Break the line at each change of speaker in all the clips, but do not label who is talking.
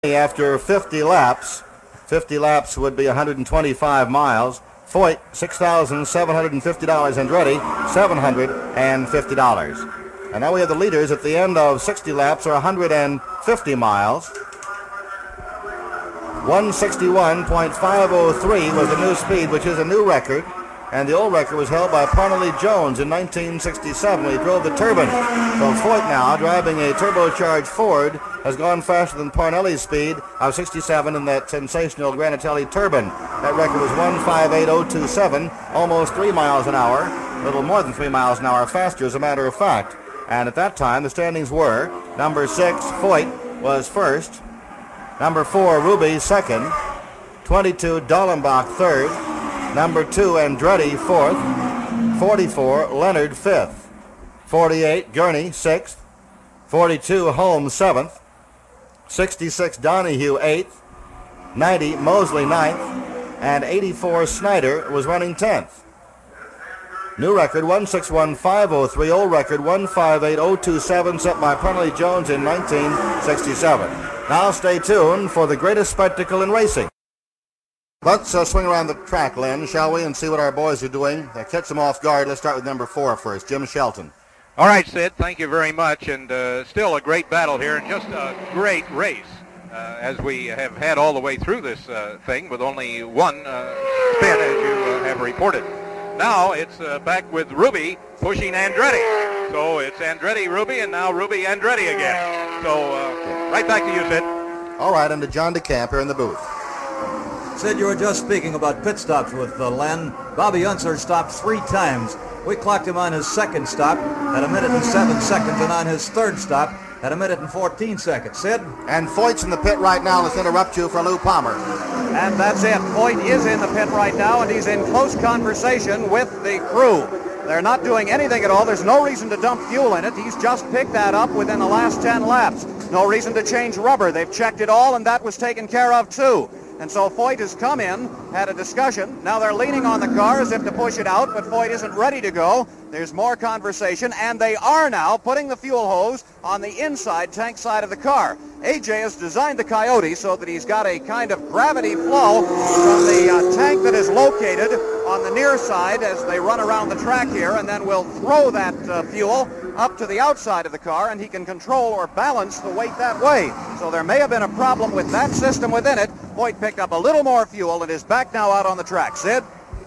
after 50 laps. 50 laps would be 125 miles. Foyt, $6,750. Andretti, $750. And now we have the leaders at the end of 60 laps, or 150 miles. 161.503 was the new speed, which is a new record. And the old record was held by Parnelli Jones in 1967 when he drove the turbine. So Foyt now, driving a turbocharged Ford, has gone faster than Parnelli's speed of 67 in that sensational Granatelli turbine. That record was 158.027, almost 3 miles an hour, a little more than 3 miles an hour faster, as a matter of fact. And at that time, the standings were: number 6, Foyt, was first; number 4, Ruby, second; 22, Dallenbach, third; number 2, Andretti, fourth; 44, Leonard, fifth; 48, Gurney, sixth; 42, Holmes, seventh; 66, Donahue, eighth; 90, Mosley, ninth; and 84, Snyder was running 10th. New record 161.503, old record 158.027, set by Parnelli Jones in 1967. Now stay tuned for the greatest spectacle in racing. Let's swing around the track, Len, shall we, and see what our boys are doing. Catch them off guard. Let's start with number 4 first, Jim Shelton.
All right, Sid, thank you very much, and still a great battle here, and just a great race, as we have had all the way through this thing, with only one spin, as you have reported. Now it's back with Ruby pushing Andretti. So it's Andretti, Ruby, and now Ruby, Andretti again. So right back to you, Sid.
All right, and to John DeCamp here in the booth.
Sid, you were just speaking about pit stops with Len. Bobby Unser stopped 3 times. We clocked him on his second stop at 1 minute and 7 seconds, and on his third stop at 1 minute and 14 seconds. Sid?
And Foyt's in the pit right now. Let's interrupt you for Lou Palmer.
And that's it. Foyt is in the pit right now, and he's in close conversation with the crew. They're not doing anything at all. There's no reason to dump fuel in it. He's just picked that up within the last 10 laps. No reason to change rubber. They've checked it all, and that was taken care of too. And so Foyt has come in, had a discussion. Now they're leaning on the car as if to push it out, but Foyt isn't ready to go. There's more conversation, and they are now putting the fuel hose on the inside tank side of the car. AJ has designed the Coyote so that he's got a kind of gravity flow from the tank that is located on the near side as they run around the track here, and then we'll throw that fuel up to the outside of the car, and he can control or balance the weight that way. So there may have been a problem with that system within it. Foyt picked up a little more fuel and is back now out on the track. Sid?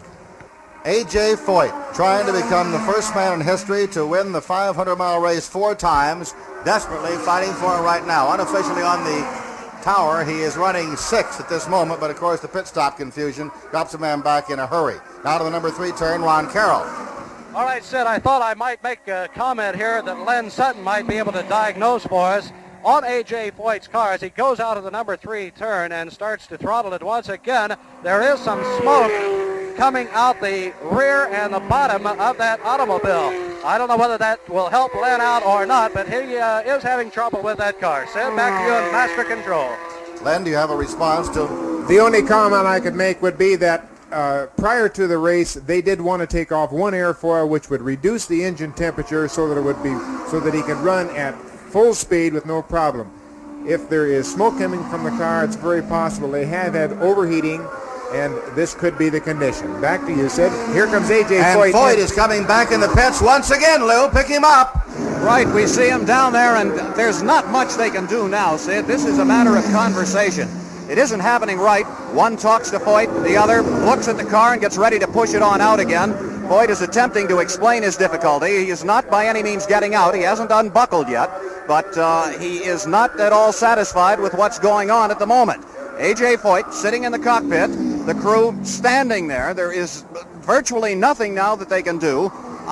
A.J. Foyt trying to become the first man in history to win the 500-mile race 4 times, desperately fighting for it right now. Unofficially on the tower, he is running 6th at this moment, but of course the pit stop confusion drops a man back in a hurry. Now to the number 3 turn, Ron Carroll.
All right, Sid, I thought I might make a comment here that Len Sutton might be able to diagnose for us on A.J. Foyt's car as he goes out of the number 3 turn and starts to throttle it once again. There is some smoke coming out the rear and the bottom of that automobile. I don't know whether that will help Len out or not, but he is having trouble with that car. Sid, back to you in master control.
Len, do you have a response to?
The only comment I could make would be that prior to the race, they did want to take off one airfoil, which would reduce the engine temperature so that he could run at full speed with no problem. If there is smoke coming from the car, it's very possible they have had overheating, and this could be the condition. Back to you, Sid. Here comes A.J. Foyt.
And Foyt is coming back in the pits once again, Lou. Pick him up.
Right, we see him down there, and there's not much they can do now, Sid. This is a matter of conversation. It isn't happening right. One talks to Foyt, the other looks at the car and gets ready to push it on out again. Foyt is attempting to explain his difficulty. He is not by any means getting out. He hasn't unbuckled yet, but he is not at all satisfied with what's going on at the moment. A.J. Foyt sitting in the cockpit, the crew standing there. There is virtually nothing now that they can do.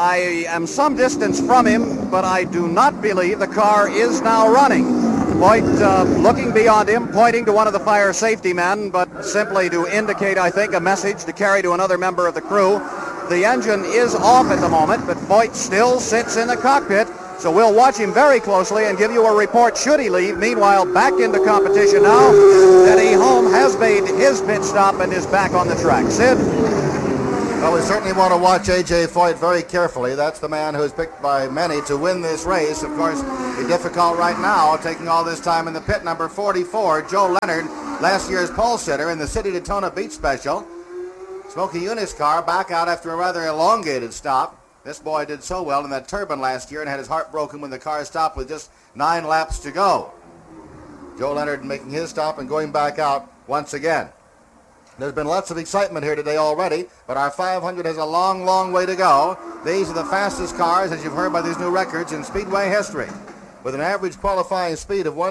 I am some distance from him, but I do not believe the car is now running. Foyt looking beyond him, pointing to one of the fire safety men, but simply to indicate, I think, a message to carry to another member of the crew. The engine is off at the moment, but Foyt still sits in the cockpit, so we'll watch him very closely and give you a report should he leave. Meanwhile, back into competition now. Denny Hulme has made his pit stop and is back on the track. Sid?
Well, we certainly want to watch A.J. Foyt very carefully. That's the man who's picked by many to win this race. Of course, be difficult right now, taking all this time in the pit. Number 44, Joe Leonard, last year's pole sitter in the City Daytona Beach Special. Smokey Yuni's car back out after a rather elongated stop. This boy did so well in that turbine last year and had his heart broken when the car stopped with just 9 laps to go. Joe Leonard making his stop and going back out once again. There's been lots of excitement here today already, but our 500 has a long, long way to go. These are the fastest cars, as you've heard by these new records, in Speedway history. With an average qualifying speed of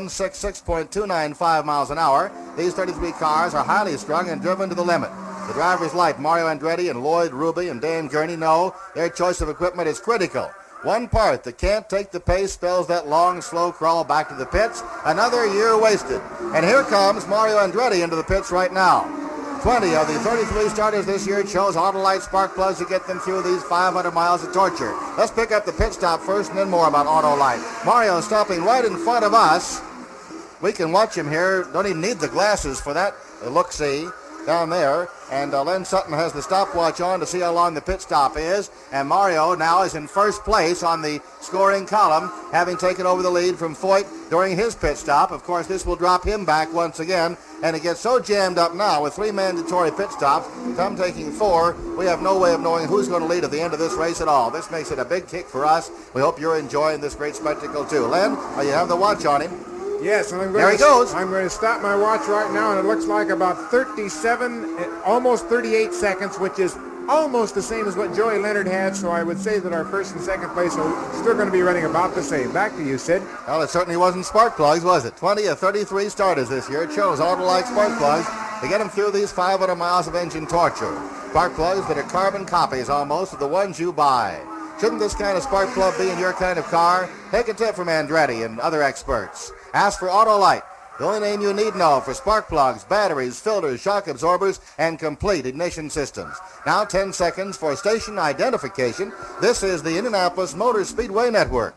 166.295 miles an hour, these 33 cars are highly strung and driven to the limit. The drivers like Mario Andretti and Lloyd Ruby and Dan Gurney know their choice of equipment is critical. One part that can't take the pace spells that long, slow crawl back to the pits. Another year wasted. And here comes Mario Andretti into the pits right now. 20 of the 33 starters this year chose Autolite spark plugs to get them through these 500 miles of torture. Let's pick up the pit stop first and then more about Autolite. Mario stopping right in front of us. We can watch him here. Don't even need the glasses for that look-see down there. And Len Sutton has the stopwatch on to see how long the pit stop is. And Mario now is in first place on the scoring column, having taken over the lead from Foyt during his pit stop. Of course, this will drop him back once again. And it gets so jammed up now with 3 mandatory pit stops, some taking 4. We have no way of knowing who's going to lead at the end of this race at all. This makes it a big kick for us. We hope you're enjoying this great spectacle too. Len, you have the watch on him.
Yes, and
there he goes.
I'm going to stop my watch right now, and it looks like about 37, almost 38 seconds, which is almost the same as what Joey Leonard had, so I would say that our first and second place are still going to be running about the same. Back to you, Sid.
Well, it certainly wasn't spark plugs, was it? 20 of 33 starters this year chose Autolite spark plugs to get them through these 500 miles of engine torture. Spark plugs that are carbon copies almost of the ones you buy. Shouldn't this kind of spark plug be in your kind of car? Take a tip from Andretti and other experts. Ask for Autolite, the only name you need know for spark plugs, batteries, filters, shock absorbers, and complete ignition systems. Now 10 seconds for station identification. This is the Indianapolis Motor Speedway Network.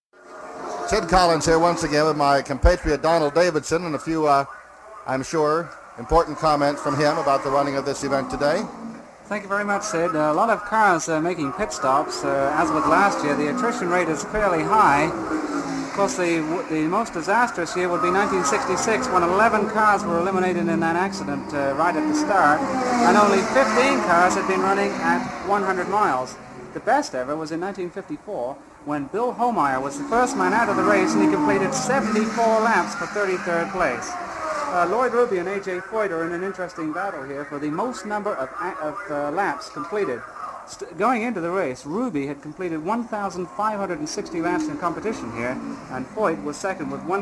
Sid Collins here once again with my compatriot Donald Davidson and a few, I'm sure, important comments from him about the running of this event today.
Thank you very much, Sid. A lot of cars making pit stops. As with last year, the attrition rate is fairly high. Of course, the most disastrous year would be 1966, when 11 cars were eliminated in that accident right at the start, and only 15 cars had been running at 100 miles. The best ever was in 1954, when Bill Homeyer was the first man out of the race, and he completed 74 laps for 33rd place. Lloyd Ruby and A.J. Foyt are in an interesting battle here for the most number of laps completed. Going into the race, Ruby had completed 1,560 laps in competition here, and Foyt was second with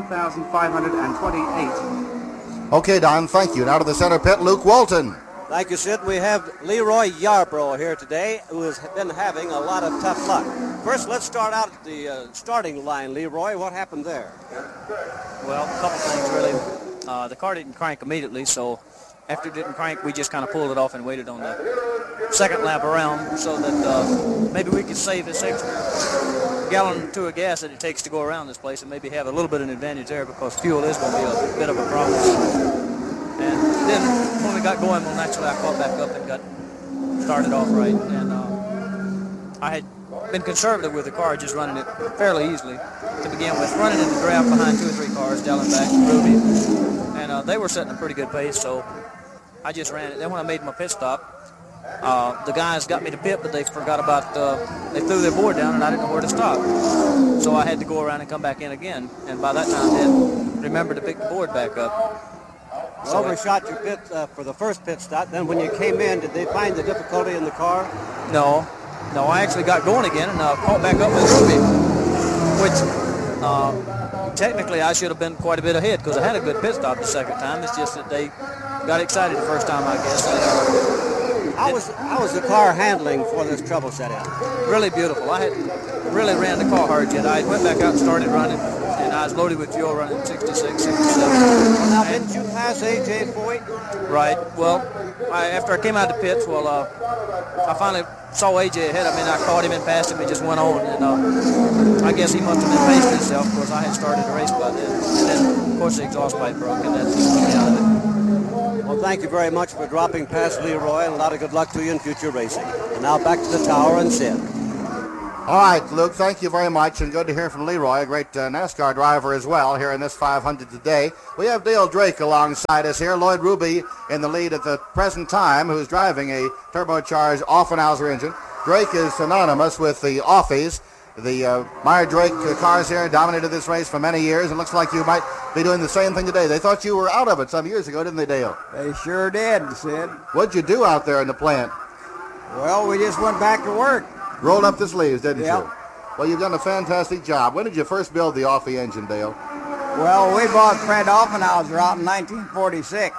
1,528.
Okay, Don, thank you. Now to the center pit, Luke Walton.
Thank you, Sid. We have Leroy Yarbrough here today, who has been having a lot of tough luck. First, let's start out at the starting line. Leroy, what happened there?
Well, a couple things, really. The car didn't crank immediately, so after it didn't crank, we just kind of pulled it off and waited on the second lap around so that maybe we could save this extra gallon or two of gas that it takes to go around this place and maybe have a little bit of an advantage there, because fuel is going to be a bit of a problem. And then when we got going, well, naturally I caught back up and got started off right. And I had been conservative with the car, just running it fairly easily to begin with, running in the draft behind 2 or 3 cars, Dellenbach and Ruby. And they were setting a pretty good pace, so I just ran it. Then when I made my pit stop, the guys got me to pit, but they forgot about, they threw their board down and I didn't know where to stop. So I had to go around and come back in again. And by that time, I had remembered to pick the board back up.
You overshot your pit for the first pit stop. Then when you came in, did they find the difficulty in the car?
No, I actually got going again and caught back up with Ruby, which technically I should have been quite a bit ahead because I had a good pit stop the second time. It's just that they got excited the first time, I guess.
How was the car handling before this trouble set in?
Really beautiful. I had really ran the car hard yet. I went back out and started running, and I was loaded with fuel running 66, 67.
Well, now, didn't you pass A.J. Foyt?
Right. Well, after I came out of the pits, I finally saw A.J. ahead of me, and I caught him and passed him and just went on. And I guess he must have been pacing himself. Of course, I had started the race by then. And then, of course, the exhaust pipe broke, and that took me out of it.
Well, thank you very much for dropping past Leroy, and a lot of good luck to you in future racing. And now back to the tower and Sid.
All right, Luke, thank you very much, and good to hear from Leroy, a great NASCAR driver as well, here in this 500 today. We have Dale Drake alongside us here, Lloyd Ruby in the lead at the present time, who's driving a turbocharged Offenhauser engine. Drake is synonymous with the Offies. The Meyer Drake cars here dominated this race for many years. It looks like you might be doing the same thing today. They thought you were out of it some years ago, didn't they, Dale?
They sure did, Sid.
What'd you do out there in the plant?
Well, we just went back to work.
Rolled up the sleeves, didn't
Yep.
you? Well, you've done a fantastic job. When did you first build the Offie engine, Dale?
Well, we bought Fred Offenhauser out in 1946.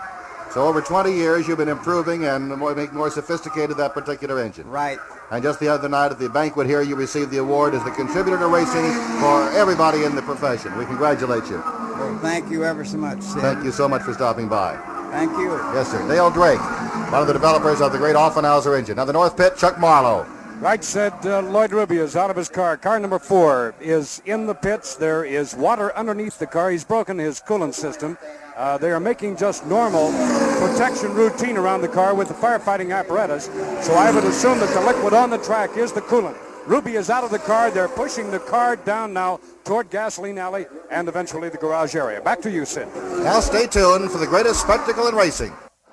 So over 20 years, you've been improving and making more sophisticated that particular engine.
Right.
And just the other night at the banquet here, you received the award as the contributor to racing for everybody in the profession. We congratulate you.
Well, thank you ever so much, Sid.
Thank you so much for stopping by.
Thank you.
Yes, sir. Dale Drake, one of the developers of the great Offenhauser engine. Now the North Pit, Chuck Marlowe.
Right, said Lloyd Ruby is out of his car. Car number 4 is in the pits. There is water underneath the car. He's broken his coolant system. They are making just normal protection routine around the car with the firefighting apparatus. So I would assume that the liquid on the track is the coolant. Ruby is out of the car. They're pushing the car down now toward Gasoline Alley and eventually the garage area. Back to you, Sid.
Now stay tuned for the greatest spectacle in racing.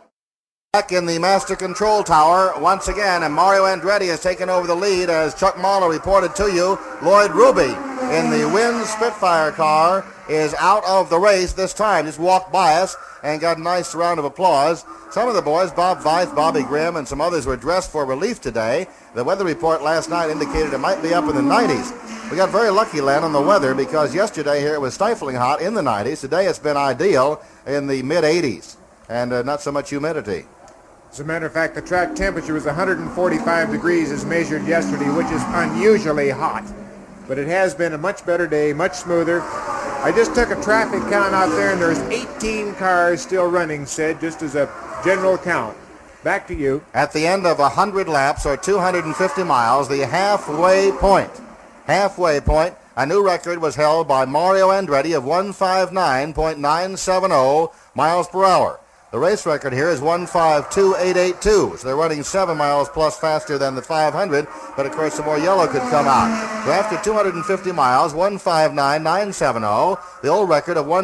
Back in the Master Control Tower once again, and Mario Andretti has taken over the lead as Chuck Marlowe reported to you. Lloyd Ruby in the Wynn Spitfire car is out of the race this time. Just walked by us and got a nice round of applause. Some of the boys, Bob Veith, Bobby Grimm, and some others were dressed for relief today. The weather report last night indicated it might be up in the 90s. We got very lucky, Len, on the weather because yesterday here it was stifling hot in the 90s. Today it's been ideal in the mid-80s and not so much humidity.
As a matter of fact, the track temperature was 145 degrees as measured yesterday, which is unusually hot. But it has been a much better day, much smoother. I just took a traffic count out there, and there's 18 cars still running, Sid, just as a general count. Back to you.
At the end of 100 laps, or 250 miles, the halfway point, a new record was held by Mario Andretti of 159.970 miles per hour. The race record here is 152.882, so they're running 7 miles plus faster than the 500, but of course some more yellow could come out. So after 250 miles, 159.970, the old record of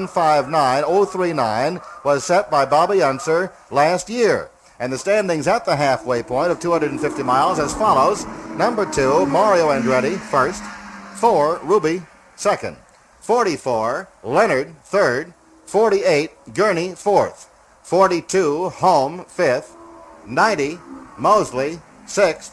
159.039 was set by Bobby Unser last year. And the standings at the halfway point of 250 miles as follows. Number 2, Mario Andretti, first. 4, Ruby, second. 44, Leonard, third. 48, Gurney, fourth. 42, Holm, 5th, 90, Mosley, 6th,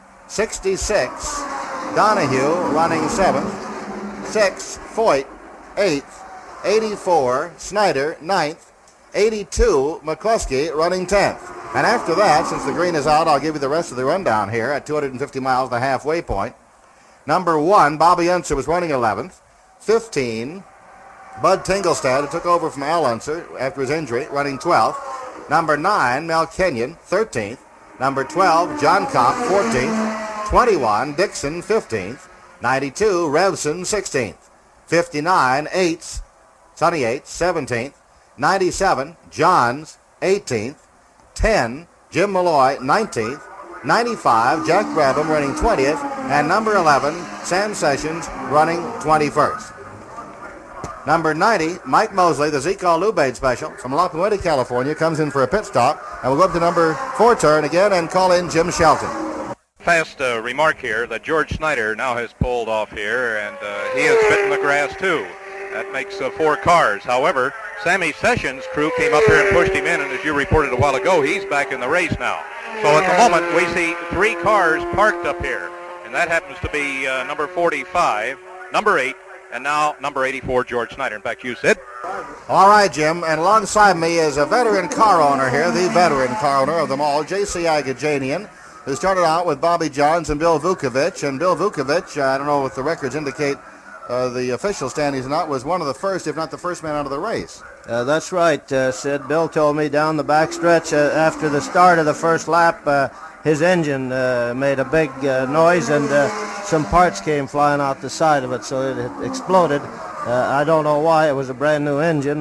66, Donahue running 7th, 6, Foyt, 8th, 84, Snyder, 9th, 82, McCluskey running 10th. And after that, since the green is out, I'll give you the rest of the rundown here at 250 miles, the halfway point. Number 1, Bobby Unser was running 11th, 15, Bud Tingelstad, who took over from Al Unser after his injury, running 12th. Number 9, Mel Kenyon, 13th. Number 12, John Kopp, 14th. 21, Dixon, 15th. 92, Revson, 16th. 59, Eights, Sonny Eights, 17th. 97, Johns, 18th. 10, Jim Malloy, 19th. 95, Jack Brabham running 20th. And number 11, Sam Sessions running 21st. Number 90, Mike Mosley, the Zeke All-Lubaid special from La Puente, California, comes in for a pit stop. And we'll go up to number 4 turn again and call in Jim Shelton.
Fast remark here that George Snyder now has pulled off here, and he has fit in the grass too. That makes 4 cars. However, Sammy Sessions' crew came up here and pushed him in, and as you reported a while ago, he's back in the race now. So at the moment, we see 3 cars parked up here, and that happens to be number 45, number 8, and now number 84, George Snyder. In fact, you, Sid.
All right, Jim, and alongside me is a veteran car owner here, the veteran car owner of them all, J.C. Agajanian, who started out with Bobby Johns and Bill Vukovich. And Bill Vukovich, I don't know if the records indicate the official standings or not, was one of the first, if not the first man out of the race.
That's right, Sid. Bill told me down the backstretch after the start of the first lap, his engine made a big noise and some parts came flying out the side of it, so it exploded. I don't know why. It was a brand new engine.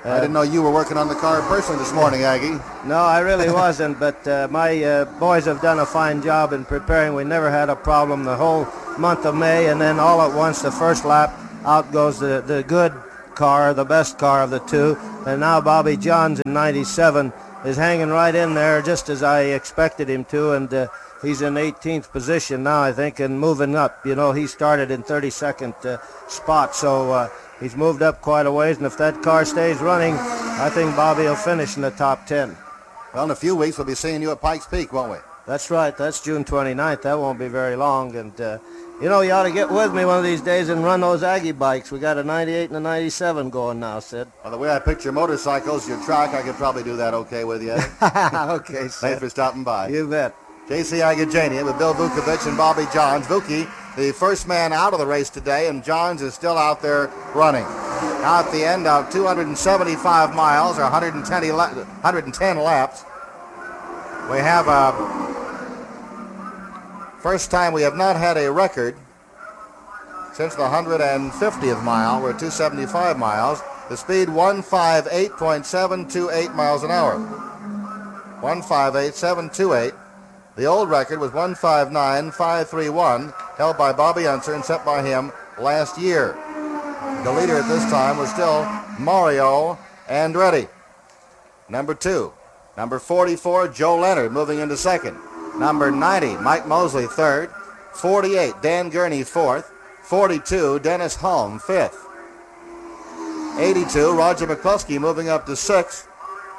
I didn't know you were working on the car personally this morning, Aggie.
No, I really wasn't, but my boys have done a fine job in preparing. We never had a problem the whole month of May, and then all at once, the first lap, out goes the good car, the best car of the two, and now Bobby Johns in 97 is hanging right in there just as I expected him to, and he's in 18th position now, I think, and moving up. You know, he started in 32nd spot, so he's moved up quite a ways, and if that car stays running, I think Bobby will finish in the top 10.
Well, in a few weeks, we'll be seeing you at Pikes Peak, won't we?
That's right. That's June 29th. That won't be very long, and you know, you ought to get with me one of these days and run those Aggie bikes. We got a 98 and a 97 going now, Sid.
Well, the way I picture motorcycles, your track, I could probably do that okay with you.
Okay, Sid.
Thanks for stopping by.
You bet.
J.C. Agajanian with Bill Vukovich and Bobby Johns. Vuki, the first man out of the race today, and Johns is still out there running. Now at the end of 275 miles, or 110 laps, we have a first time we have not had a record since the 150th mile. We're 275 miles. The speed 158.728 miles an hour. 158.728. The old record was 159.531, held by Bobby Unser and set by him last year. The leader at this time was still Mario Andretti. Number 2. Number 44, Joe Leonard, moving into second. Number 90, Mike Mosley, third. 48, Dan Gurney, fourth. 42, Dennis Hulme, fifth. 82, Roger McCluskey, moving up to sixth.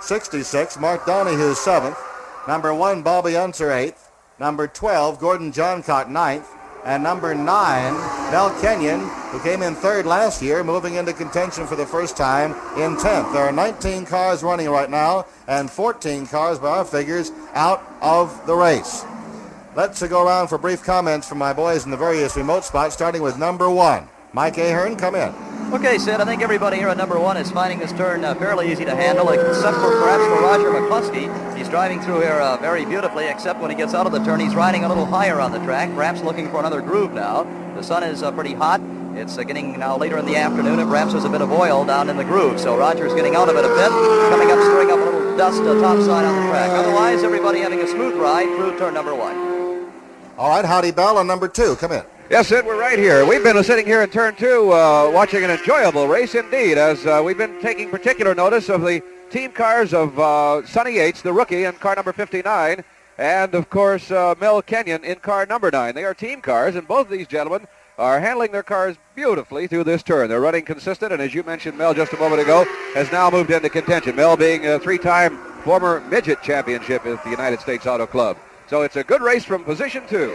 66, Mark Donahue, seventh. Number 1, Bobby Unser, eighth. Number 12, Gordon Johncock, ninth. And number 9, Mel Kenyon, who came in third last year, moving into contention for the first time in 10th. There are 19 cars running right now, and 14 cars, by our figures, out of the race. Let's go around for brief comments from my boys in the various remote spots, starting with number 1. Mike Ahern, come in.
Okay, Sid, I think everybody here at number 1 is finding this turn fairly easy to handle, except for perhaps for Roger McCluskey. He's driving through here very beautifully, except when he gets out of the turn, he's riding a little higher on the track, perhaps looking for another groove now. The sun is pretty hot. It's getting now later in the afternoon, and perhaps there's a bit of oil down in the groove. So Roger's getting out of it a bit, coming up, stirring up a little dust topside on the track. Otherwise, everybody having a smooth ride through turn number 1.
All right, Howdy Bell on number 2. Come in.
Yes, Sid, we're right here. We've been sitting here in turn 2 watching an enjoyable race indeed, as we've been taking particular notice of the team cars of Sonny Yates, the rookie, in car number 59, and, of course, Mel Kenyon in car number 9. They are team cars, and both of these gentlemen are handling their cars beautifully through this turn. They're running consistent, and as you mentioned, Mel, just a moment ago, has now moved into contention. Mel being a 3-time former midget championship at the United States Auto Club. So it's a good race from position 2.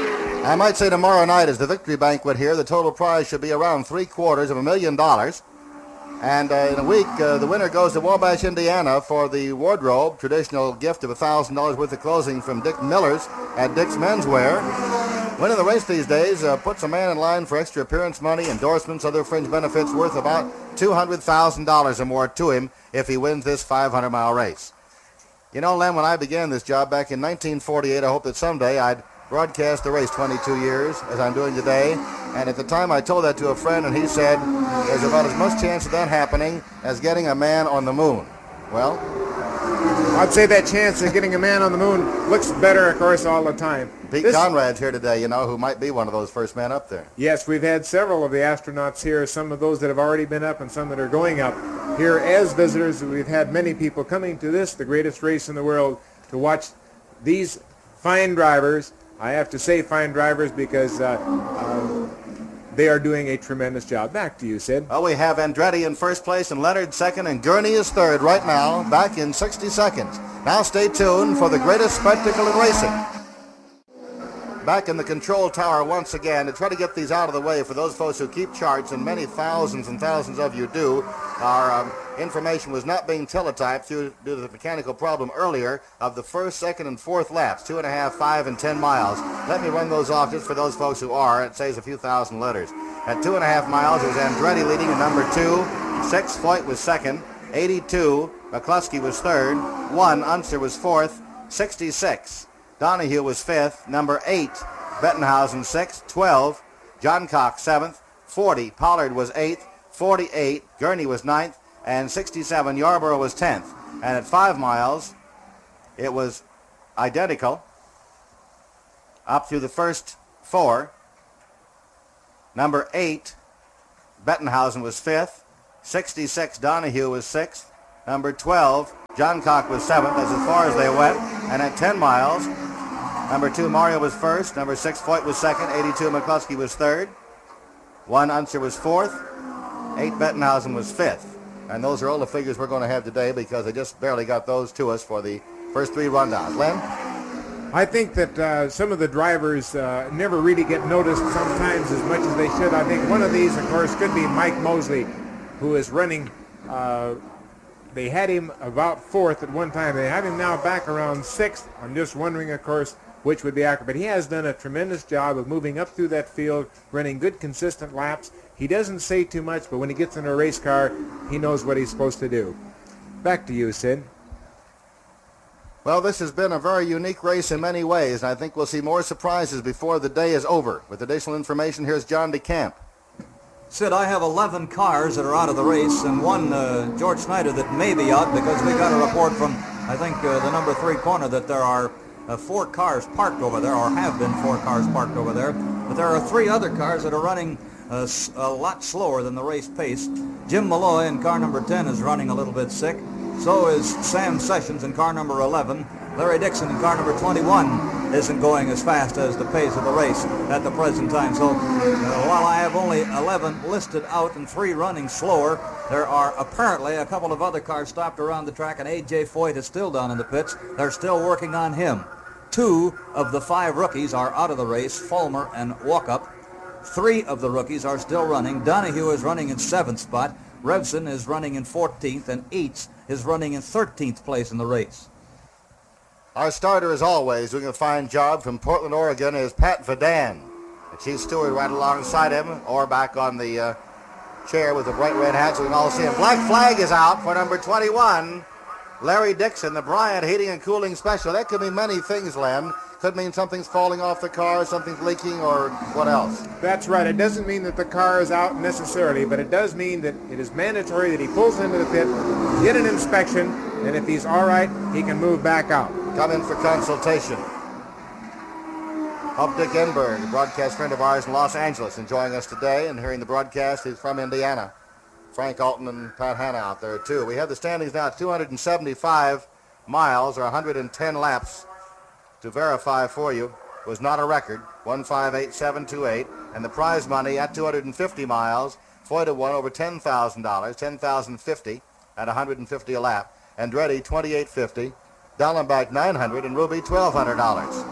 I might say tomorrow night is the victory banquet here. The total prize should be around $750,000. And in a week, the winner goes to Wabash, Indiana for the wardrobe, traditional gift of $1,000 worth of clothing from Dick Miller's at Dick's Menswear. Winning the race these days puts a man in line for extra appearance money, endorsements, other fringe benefits worth about $200,000 or more to him if he wins this 500-mile race. You know, Len, when I began this job back in 1948, I hoped that someday I'd broadcast the race 22 years, as I'm doing today. And at the time, I told that to a friend, and he said, there's about as much chance of that happening as getting a man on the moon. Well,
I'd say that chance of getting a man on the moon looks better, of course, all the time.
Pete Conrad's here today, you know, who might be one of those first men up there.
Yes, we've had several of the astronauts here, some of those that have already been up and some that are going up. Here as visitors, we've had many people coming to this, the greatest race in the world, to watch these fine drivers. I have to say fine drivers because they are doing a tremendous job. Back to you, Sid.
Well, we have Andretti in first place and Leonard second, and Gurney is third right now, back in 60 seconds. Now stay tuned for the greatest spectacle in racing. Back in the control tower once again to try to get these out of the way for those folks who keep charts, and many thousands and thousands of you do. Our information was not being teletyped due to the mechanical problem earlier of the first, second, and fourth laps, 2.5, 5, and 10 miles. Let me run those off just for those folks who are. It saves a few thousand letters. At 2.5 miles, it was Andretti leading in number 2. 6, Foyt was second. 82, McCluskey was third. 1, Unser was fourth. 66, Donahue was fifth. Number 8, Bettenhausen sixth. 12, Johncock seventh. 40, Pollard was eighth. 48, Gurney was ninth. and 67, Yarborough was 10th. And at 5 miles, it was identical up through the first 4. Number 8, Bettenhausen was 5th. 66, Donahue was 6th. Number 12, Johncock was 7th. That's as far as they went. And at 10 miles, number 2, Mario was 1st. Number 6, Foyt was 2nd. 82, McCluskey was 3rd. 1, Unser was 4th. 8, Bettenhausen was 5th. And those are all the figures we're going to have today because they just barely got those to us for the first 3 rundowns. Len?
I think that some of the drivers never really get noticed sometimes as much as they should. I think one of these, of course, could be Mike Mosley, who is running. They had him about 4th at one time. They have him now back around 6th. I'm just wondering, of course, which would be accurate. But he has done a tremendous job of moving up through that field, running good, consistent laps. He doesn't say too much, but when he gets in a race car, he knows what he's supposed to do. Back to you, Sid.
Well, this has been a very unique race in many ways, and I think we'll see more surprises before the day is over. With additional information, here's John DeCamp.
Sid, I have 11 cars that are out of the race, and one George Snyder that may be out because we got a report from, I think, the number 3 corner that there are 4 cars parked over there, or have been 4 cars parked over there. But there are 3 other cars that are running a lot slower than the race pace. Jim Malloy in car number 10 is running a little bit sick. So is Sam Sessions in car number 11. Larry Dixon in car number 21 isn't going as fast as the pace of the race at the present time. So while I have only 11 listed out and 3 running slower, there are apparently a couple of other cars stopped around the track, and A.J. Foyt is still down in the pits. They're still working on him. 2 of the 5 rookies are out of the race, Fulmer and Walkup. 3 of the rookies are still running. Donahue is running in 7th spot. Revson is running in 14th, and Eates is running in 13th place in the race.
Our starter, as always, doing a fine job from Portland, Oregon, is Pat Vadan. The chief steward right alongside him, or back on the chair with the bright red hat, so we can all see him. Black flag is out for number 21, Larry Dixon, the Bryant Heating and Cooling Special. That could mean many things, Len. Could mean something's falling off the car, something's leaking, or what else?
That's right. It doesn't mean that the car is out necessarily, but it does mean that it is mandatory that he pulls into the pit, get an inspection, and if he's all right, he can move back out.
Come in for consultation. Bob Dick Enberg, a broadcast friend of ours in Los Angeles, enjoying us today and hearing the broadcast. He's from Indiana. Frank Alton and Pat Hanna out there, too. We have the standings now at 275 miles, or 110 laps. To verify for you, was not a record, 158,728, and the prize money at 250 miles, Foyt won over $10,000, $10,050 at 150 a lap. Andretti $2,850, Dallenbach $900, and Ruby $1,200.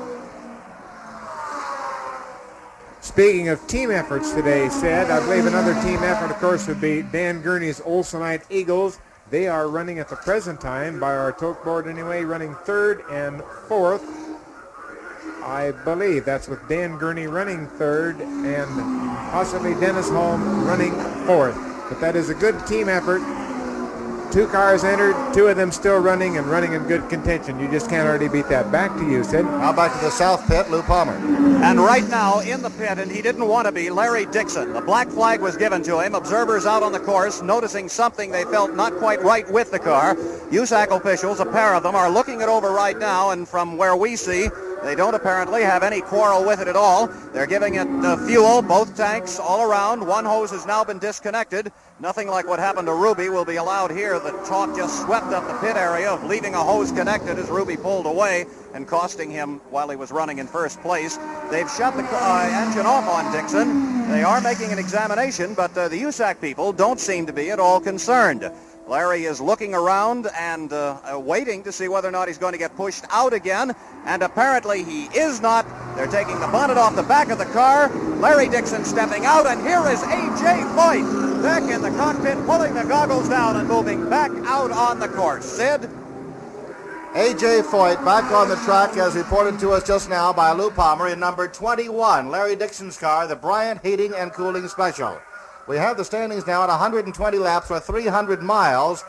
Speaking of team efforts today, Sid, I believe another team effort, of course, would be Dan Gurney's Olsenite Eagles. They are running at the present time, by our tote board anyway, running 3rd and 4th. I believe that's with Dan Gurney running 3rd and possibly Dennis Holm running 4th. But that is a good team effort. 2 cars entered, 2 of them still running and running in good contention. You just can't already beat that. Back to you, Sid.
Now back to the south pit, Lou Palmer.
And right now in the pit, and he didn't want to be, Larry Dixon. The black flag was given to him. Observers out on the course noticing something they felt not quite right with the car. USAC officials, a pair of them, are looking it over right now, and from where we see, they don't apparently have any quarrel with it at all. They're giving it fuel, both tanks, all around. One hose has now been disconnected. Nothing like what happened to Ruby will be allowed here. The talk just swept up the pit area of leaving a hose connected as Ruby pulled away and costing him while he was running in first place. They've shut the engine off on Dixon. They are making an examination, but the USAC people don't seem to be at all concerned. Larry is looking around and waiting to see whether or not he's going to get pushed out again, and apparently he is not. They're taking the bonnet off the back of the car. Larry Dixon stepping out, and here is A.J. Foyt back in the cockpit, pulling the goggles down and moving back out on the course. Sid?
A.J. Foyt back on the track as reported to us just now by Lou Palmer in number 21, Larry Dixon's car, the Bryant Heating and Cooling Special. We have the standings now at 120 laps for 300 miles,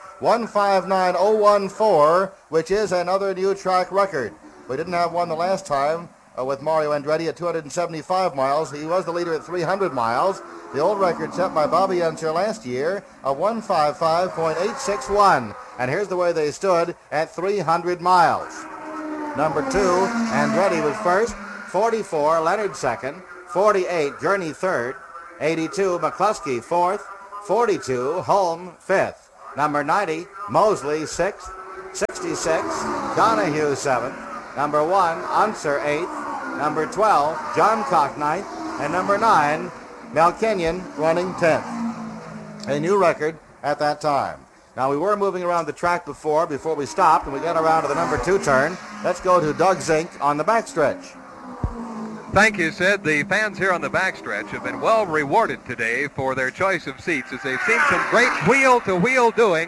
159.014, which is another new track record. We didn't have one the last time. with Mario Andretti at 275 miles. He was the leader at 300 miles. The old record set by Bobby Unser last year of 155.861. And here's the way they stood at 300 miles. Number 2, Andretti was first. 44, Leonard second. 48, Journey third. 82, McCluskey fourth. 42, Holm fifth. Number 90, Mosley sixth. 66, Donahue seventh. Number 1, Unser eighth. Number 12, John Cock ninth. And number 9, Mel Kenyon running 10th. A new record at that time. Now, we were moving around the track before we stopped, and we got around to the number 2 turn. Let's go to Doug Zink on the backstretch.
Thank you, Sid. The fans here on the backstretch have been well rewarded today for their choice of seats as they've seen some great wheel-to-wheel doing.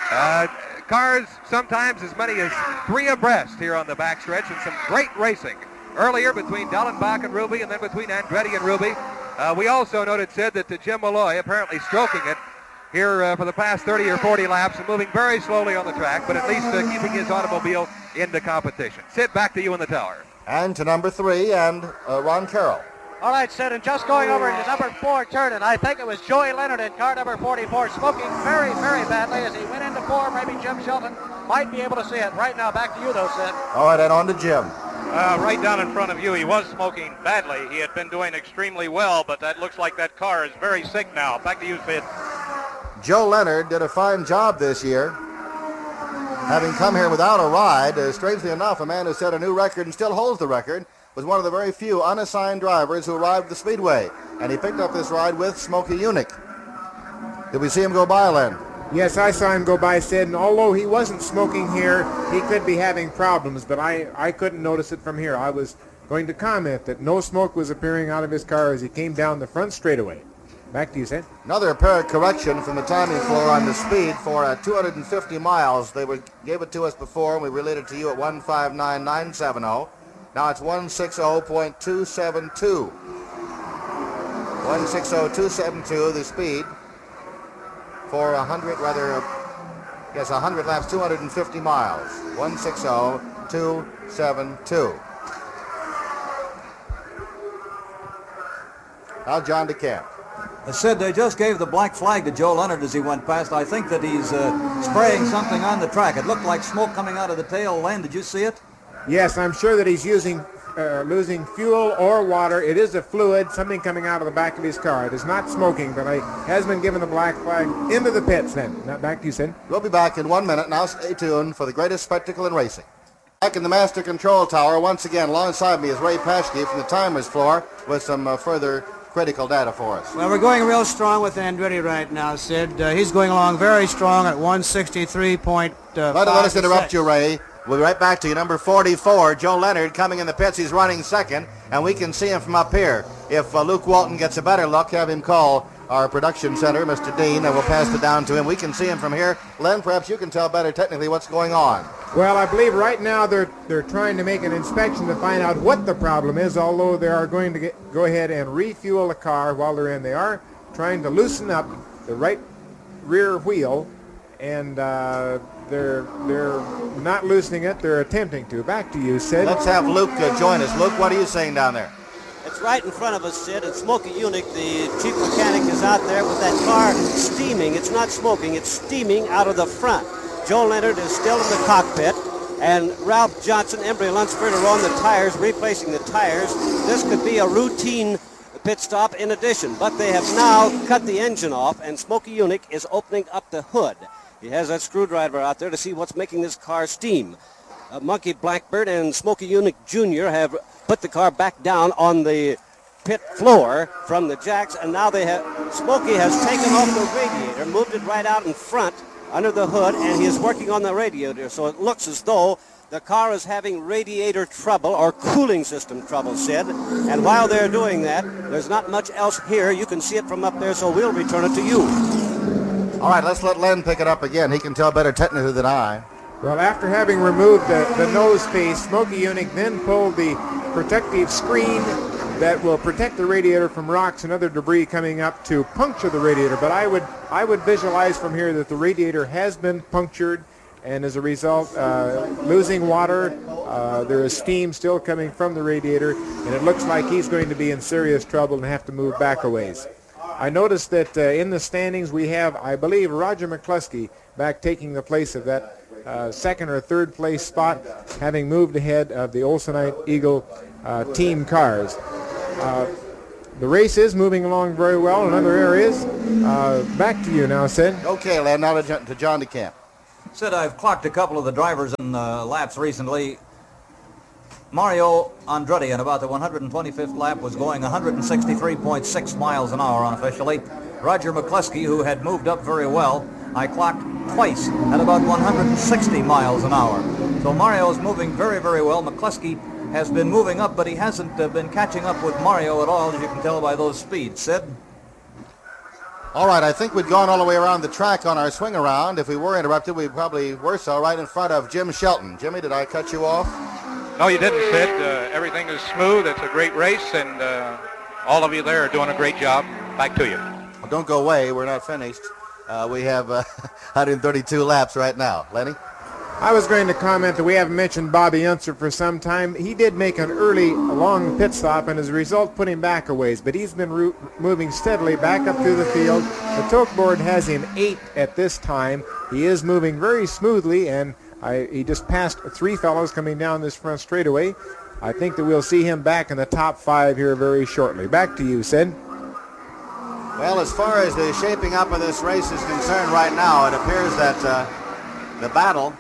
Cars sometimes as many as 3 abreast here on the backstretch, and some great racing. Earlier between Dellenbach and Ruby, and then between Andretti and Ruby. We also noted, Sid, that Jim Malloy apparently stroking it here for the past 30 or 40 laps and moving very slowly on the track, but at least keeping his automobile in the competition. Sid, back to you in the tower.
And to number 3 and Ron Carroll.
All right, Sid, and just going over into number 4 turn, and I think it was Joey Leonard in car number 44 smoking very, very badly as he went into 4. Maybe Jim Shelton might be able to see it. Right now, back to you, though, Sid.
All right, and on to Jim.
Right down in front of you, he was smoking badly. He had been doing extremely well, but that looks like that car is very sick now. Back to you, Sid.
Joe Leonard did a fine job this year, having come here without a ride. Strangely enough, a man who set a new record and still holds the record was one of the very few unassigned drivers who arrived at the Speedway, and he picked up this ride with Smokey Yunick. Did we see him go by, Len?
Yes, I saw him go by, Sid, and although he wasn't smoking here, he could be having problems, but I couldn't notice it from here. I was going to comment that no smoke was appearing out of his car as he came down the front straightaway. Back to you, Sid.
Another apparent correction from the timing floor on the speed for 250 miles. They gave it to us before, and we relayed it to you at 159.970. Now it's 160.272. 160.272, the speed for 100 laps, 250 miles. 160.272. Now John DeCamp.
I said they just gave the black flag to Joe Leonard as he went past. I think that he's spraying something on the track. It looked like smoke coming out of the tail. Len, did you see it?
Yes, I'm sure that he's losing fuel or water. It is a fluid, something coming out of the back of his car. It is not smoking, but he has been given the black flag into the pits then. Now back to you, Sid.
We'll be back in 1 minute. Now stay tuned for the greatest spectacle in racing. Back in the Master Control Tower, once again, alongside me is Ray Paschke from the timers floor with some further critical data for us.
Well, we're going real strong with Andretti right now, Sid. He's going along very strong at 163.5.
Let us interrupt you, Ray. We'll be right back to you. Number 44, Joe Leonard, coming in the pits. He's running second, and we can see him from up here. If Luke Walton gets a better look, have him call our production center, Mr. Dean, and we'll pass it down to him. We can see him from here. Len, perhaps you can tell better technically what's going on.
Well, I believe right now they're trying to make an inspection to find out what the problem is, although they are going to go ahead and refuel the car while they're in. They are trying to loosen up the right rear wheel, and they're not loosening it. They're attempting to. Back to you, Sid.
Let's have Luke join us. Luke, what are you saying down there?
It's right in front of us, Sid. And Smokey Yunick, the chief mechanic, is out there with that car steaming. It's not smoking. It's steaming out of the front. Joe Leonard is still in the cockpit, and Ralph Johnson, Embry Lunsford are on the tires, replacing the tires. This could be a routine pit stop in addition, but they have now cut the engine off, and Smokey Yunick is opening up the hood. He has that screwdriver out there to see what's making this car steam. Monkey Blackbird and Smokey Yunick Jr. have put the car back down on the pit floor from the jacks, and now Smokey has taken off the radiator, moved it right out in front under the hood, and he is working on the radiator, so it looks as though the car is having radiator trouble or cooling system trouble, Sid. And while they're doing that, there's not much else here. You can see it from up there, so we'll return it to you.
All right, let's let Len pick it up again. He can tell better technically than I.
Well, after having removed the nose piece, Smokey Yunick then pulled the protective screen that will protect the radiator from rocks and other debris coming up to puncture the radiator. But I would visualize from here that the radiator has been punctured, and as a result, losing water. There is steam still coming from the radiator, and it looks like he's going to be in serious trouble and have to move back a ways. I noticed that in the standings we have, I believe, Roger McCluskey back taking the place of that second or third place spot, having moved ahead of the Olsonite Eagle team cars. The race is moving along very well in other areas. Back to you now, Sid.
Okay, Len, now to John DeCamp.
Sid, I've clocked a couple of the drivers in laps recently. Mario Andretti in about the 125th lap was going 163.6 miles an hour unofficially. Roger McCluskey, who had moved up very well, I clocked twice at about 160 miles an hour. So Mario's moving very, very well. McCluskey has been moving up, but he hasn't been catching up with Mario at all, as you can tell by those speeds. Sid?
All right, I think we'd gone all the way around the track on our swing around. If we were interrupted, we probably were so, right in front of Jim Shelton. Jimmy, did I cut you off?
No, you didn't, Sid. Everything is smooth. It's a great race, and all of you there are doing a great job. Back to you.
Well, don't go away. We're not finished. We have 132 laps right now. Lenny?
I was going to comment that we haven't mentioned Bobby Unser for some time. He did make an early long pit stop, and as a result put him back a ways, but he's been moving steadily back up through the field. The Toke board has him 8 at this time. He is moving very smoothly, and he just passed 3 fellows coming down this front straightaway. I think that we'll see him back in the top 5 here very shortly. Back to you, Sid.
Well, as far as the shaping up of this race is concerned right now, it appears that the battle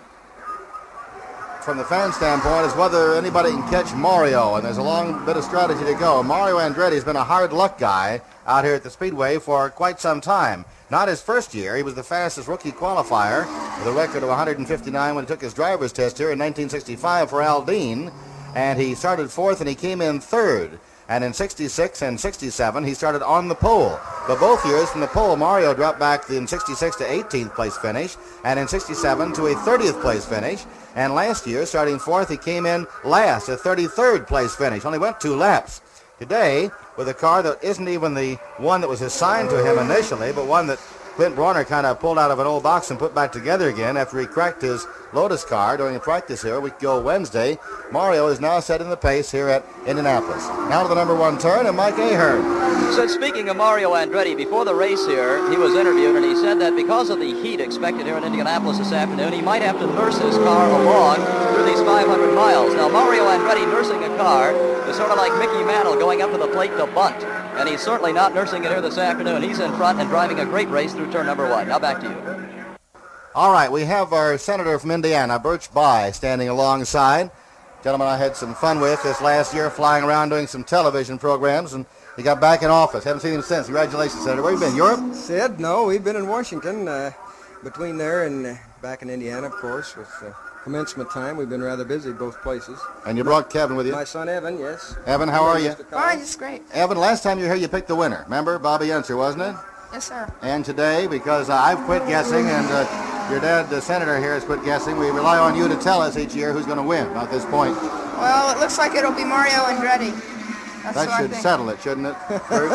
from the fan standpoint is whether anybody can catch Mario, and there's a long bit of strategy to go. Mario Andretti has been a hard luck guy out here at the Speedway for quite some time. Not his first year. He was the fastest rookie qualifier with a record of 159 when he took his driver's test here in 1965 for Aldine, and he started 4th and he came in 3rd. And in 66 and 67, he started on the pole. But both years from the pole, Mario dropped back in 66 to 18th place finish, and in 67 to a 30th place finish. And last year, starting 4th, he came in last, a 33rd place finish. Only went 2 laps. Today, with a car that isn't even the one that was assigned to him initially, but one that Clint Brawner kind of pulled out of an old box and put back together again after he cracked his Lotus car during a practice here a week ago Wednesday. Mario is now setting the pace here at Indianapolis. Now to the number 1 turn, and Mike Ahern.
So speaking of Mario Andretti, before the race here, he was interviewed, and he said that because of the heat expected here in Indianapolis this afternoon, he might have to nurse his car along through these 500 miles. Now, Mario Andretti nursing a car is sort of like Mickey Mantle going up to the plate to bunt, and he's certainly not nursing it here this afternoon. He's in front and driving a great race through turn number 1. Now back to you.
All right, we have our senator from Indiana, Birch Bayh, standing alongside. Gentleman I had some fun with this last year, flying around doing some television programs, and he got back in office. Haven't seen him since. Congratulations, Senator. Where have you been, Europe?
Sid, no, we've been in Washington. Between there and back in Indiana, of course, with commencement time. We've been rather busy both places.
And you brought Kevin with you?
My son, Evan, yes.
Evan, how are you?
Fine, it's great.
Evan, last time you were here, you picked the winner. Remember? Bobby Unser, wasn't it?
Yes, sir.
And today, because I've quit guessing, and your dad, the senator here, has quit guessing, we rely on you to tell us each year who's going to win at this point.
Well, it looks like it'll be Mario Andretti.
That should settle it, shouldn't it?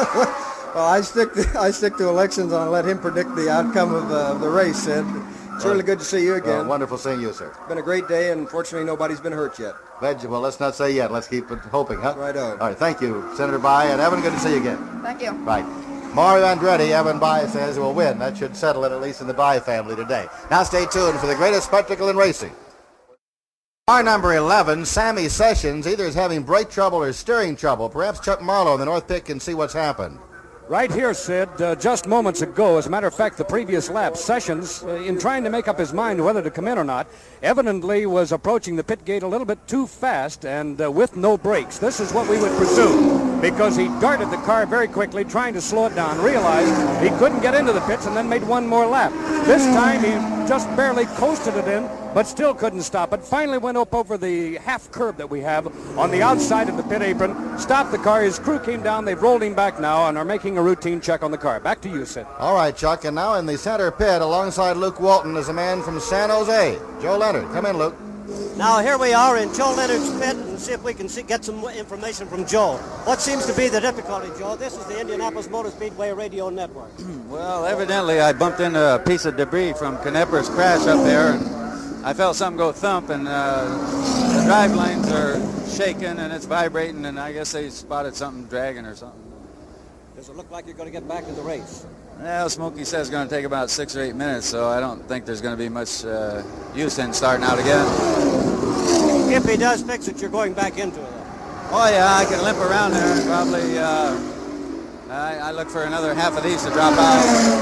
Well, I stick to elections, and I'll let him predict the outcome of the race, Sid. It's really good to see you again.
Wonderful seeing you, sir.
It's been a great day, and fortunately nobody's been hurt yet.
Well, let's not say yet. Let's keep it hoping, huh?
Right on.
All right, thank you, Senator Bayh, and Evan, good to see you again.
Thank you.
Right. Mario Andretti, Evan Bayh says, will win. That should settle it, at least in the Bayh family today. Now stay tuned for the greatest spectacle in racing. Car number 11, Sammy Sessions, either is having brake trouble or steering trouble. Perhaps Chuck Marlowe in the North Pit can see what's happened.
Right here, Sid, just moments ago, as a matter of fact, the previous lap, Sessions, in trying to make up his mind whether to come in or not, evidently was approaching the pit gate a little bit too fast and with no brakes. This is what we would presume, because he darted the car very quickly, trying to slow it down, realized he couldn't get into the pits, and then made one more lap. This time he just barely coasted it in, but still couldn't stop it. Finally went up over the half curb that we have on the outside of the pit apron, stopped the car. His crew came down. They've rolled him back now and are making a routine check on the car. Back to you, Sid.
All right, Chuck. And now in the center pit alongside Luke Walton is a man from San Jose, Joe Leonard. Come in, Luke.
Now here we are in Joe Leonard's pit, and see if we can get some information from Joe. What seems to be the difficulty, Joe? This is the Indianapolis Motor Speedway Radio Network.
Well, evidently I bumped into a piece of debris from Knepper's crash up there, and I felt something go thump, and the drive lanes are shaking and it's vibrating, and I guess they spotted something dragging or something.
Does it look like you're going to get back to the race?
Well, Smokey says it's going to take about 6 or 8 minutes, so I don't think there's going to be much use in starting out again.
If he does fix it, you're going back into it.
Oh, yeah, I can limp around there and probably I look for another half of these to drop out.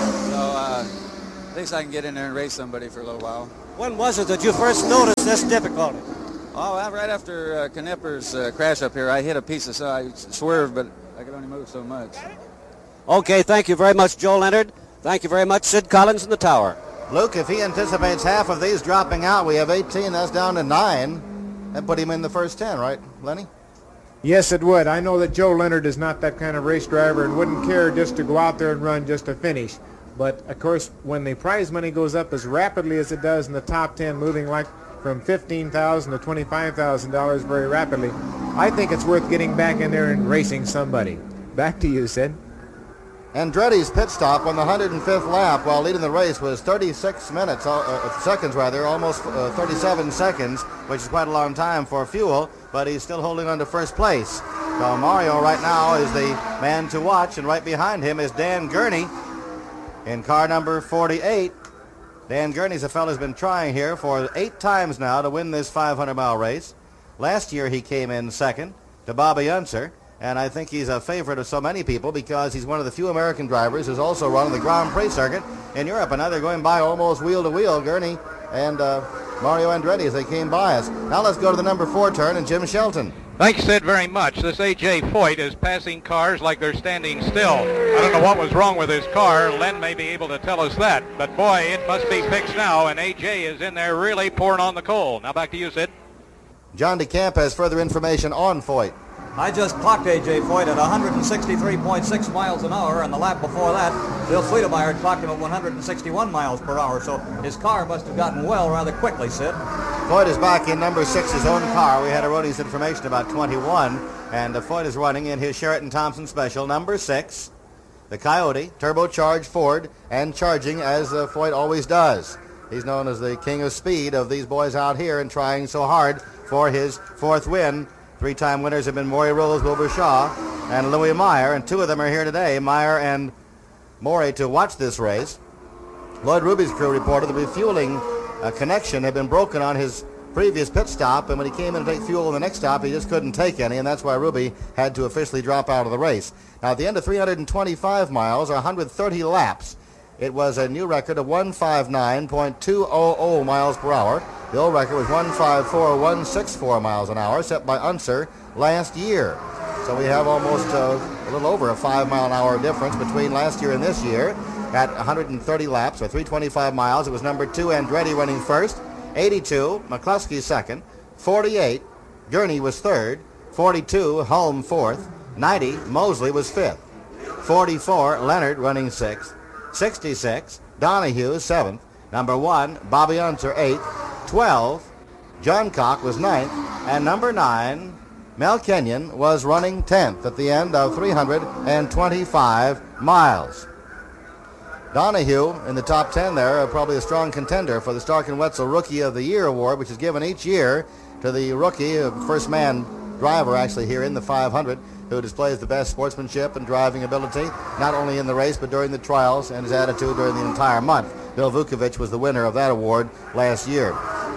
So at least I can get in there and race somebody for a little while.
When was it that you first noticed this difficulty?
Oh, well, right after Knepper's crash up here, I hit a piece of I swerved, but I could only move so much.
Okay, thank you very much, Joe Leonard. Thank you very much, Sid Collins in the tower.
Luke, if he anticipates half of these dropping out, we have 18. That's down to 9. That put him in the first 10, right, Lenny?
Yes, it would. I know that Joe Leonard is not that kind of race driver and wouldn't care just to go out there and run just to finish. But, of course, when the prize money goes up as rapidly as it does in the top 10, moving like from $15,000 to $25,000 very rapidly, I think it's worth getting back in there and racing somebody. Back to you, Sid.
Andretti's pit stop on the 105th lap while leading the race was 36 seconds, almost 37 seconds, which is quite a long time for fuel, but he's still holding on to first place. So Mario right now is the man to watch, and right behind him is Dan Gurney in car number 48. Dan Gurney's a fellow who's been trying here for 8 times now to win this 500-mile race. Last year he came in second to Bobby Unser. And I think he's a favorite of so many people because he's one of the few American drivers who's also run the Grand Prix circuit in Europe. And now they're going by almost wheel to wheel, Gurney and Mario Andretti as they came by us. Now let's go to the number 4 turn and Jim Shelton.
Thanks, Sid, very much. This A.J. Foyt is passing cars like they're standing still. I don't know what was wrong with his car. Len may be able to tell us that. But, boy, it must be fixed now, and A.J. is in there really pouring on the coal. Now back to you, Sid.
John DeCamp has further information on Foyt.
I just clocked A.J. Foyt at 163.6 miles an hour, and the lap before that, Bill Sweetemeyer clocked him at 161 miles per hour, so his car must have gotten well rather quickly, Sid.
Foyt is back in number 6's own car. We had a Roadies information about 21, and Foyt is running in his Sheraton Thompson Special, number 6, the Coyote, turbocharged Ford, and charging as Foyt always does. He's known as the king of speed of these boys out here and trying so hard for his 4th win. 3-time winners have been Maury Rose, Wilbur Shaw, and Louis Meyer, and 2 of them are here today, Meyer and Maury, to watch this race. Lloyd Ruby's crew reported the refueling connection had been broken on his previous pit stop, and when he came in to take fuel on the next stop, he just couldn't take any, and that's why Ruby had to officially drop out of the race. Now, at the end of 325 miles, or 130 laps, it was a new record of 159.200 miles per hour. The old record was 154.164 miles an hour, set by Unser last year. So we have almost a little over a 5-mile-an-hour difference between last year and this year. At 130 laps, or 325 miles, it was number 2, Andretti, running first. 82, McCluskey second. 48, Gurney was third. 42, Hulme fourth. 90, Mosley was fifth. 44, Leonard running sixth. 66, Donahue seventh. Number 1, Bobby Unser 8th. 12, John Cock was 9th. And number 9, Mel Kenyon was running 10th at the end of 325 miles. Donahue in the top 10 there, probably a strong contender for the Stark & Wetzel Rookie of the Year award, which is given each year to the rookie, first man driver actually here in the 500, who displays the best sportsmanship and driving ability, not only in the race but during the trials and his attitude during the entire month. Bill Vukovich was the winner of that award last year.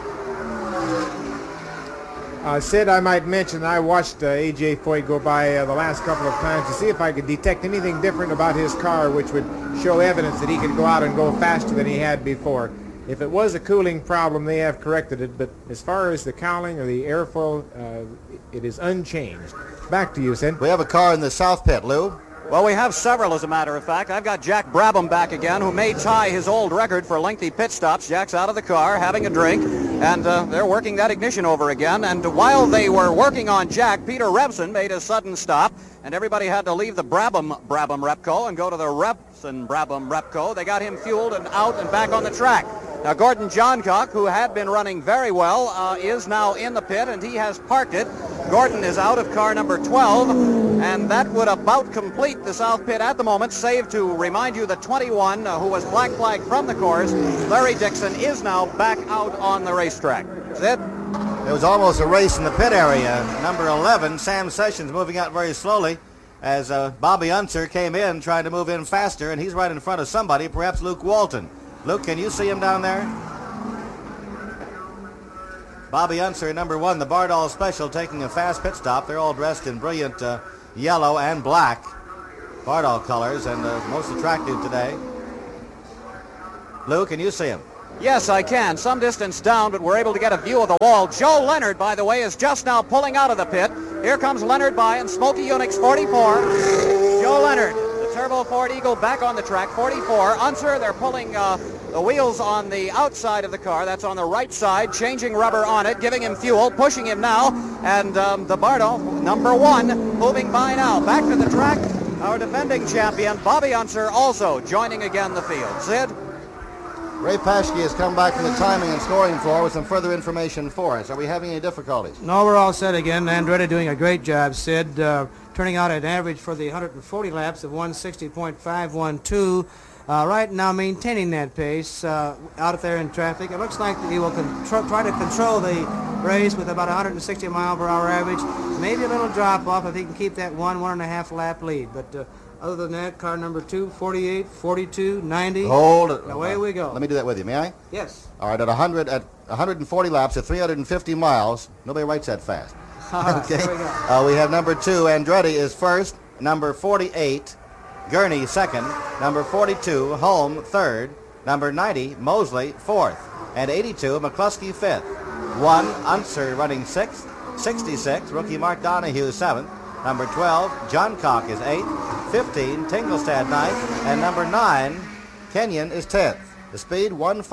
Sid, I might mention I watched A.J. Foyt go by the last couple of times to see if I could detect anything different about his car which would show evidence that he could go out and go faster than he had before. If it was a cooling problem, they have corrected it, but as far as the cowling or the airfoil, it is unchanged. Back to you, Sid.
We have a car in the south pit, Lou.
Well, we have several, as a matter of fact. I've got Jack Brabham back again, who may tie his old record for lengthy pit stops. Jack's out of the car, having a drink, and they're working that ignition over again. And while they were working on Jack, Peter Revson made a sudden stop, and everybody had to leave the Brabham Repco and go to the Revson Brabham Repco. They got him fueled and out and back on the track. Now, Gordon Johncock, who had been running very well, is now in the pit, and he has parked it. Gordon is out of car number 12, and that would about complete the south pit at the moment, save to remind you that 21, who was black flagged from the course, Larry Dixon, is now back out on the racetrack. Sid?
It was almost a race in the pit area. Number 11, Sam Sessions, moving out very slowly as Bobby Unser came in, trying to move in faster, and he's right in front of somebody, perhaps Luke Walton. Luke, can you see him down there? Bobby Unser, number 1, the Bardol Special, taking a fast pit stop. They're all dressed in brilliant yellow and black Bardol colors, and most attractive today. Luke, can you see him?
Yes, I can. Some distance down, but we're able to get a view of the wall. Joe Leonard, by the way, is just now pulling out of the pit. Here comes Leonard by in Smokey Unix 44. Joe Leonard, the Turbo Ford Eagle, back on the track, 44. Unser, they're pulling the wheels on the outside of the car. That's on the right side, changing rubber on it, giving him fuel, pushing him now. And the Bardol, number 1, moving by now. Back to the track, our defending champion, Bobby Unser, also joining again the field. Sid?
Ray Paschke has come back from the timing and scoring floor with some further information for us. Are we having any difficulties?
No, we're all set again. Andretti doing a great job, Sid, turning out an average for the 140 laps of 160.512. Right now maintaining that pace out there in traffic. It looks like he will try to control the race with about 160 mile per hour average. Maybe a little drop off if he can keep that 1.5 lap lead. But other than that, car number 2, 48, 42, 90.
Hold it.
Away we go.
Let me do that with you, may I?
Yes.
All right, at 140 laps at 350 miles. Nobody writes that fast. Okay.
Here we go.
We have number 2, Andretti is first. Number 48, Gurney second. Number 42, Holm third. Number 90, Mosley fourth. And 82, McCluskey fifth. 1, Unser running sixth. 66, rookie Mark Donahue seventh. Number 12, Johncock is 8th. 15, Tingelstad 9th. And number 9, Kenyon is 10th. The speed,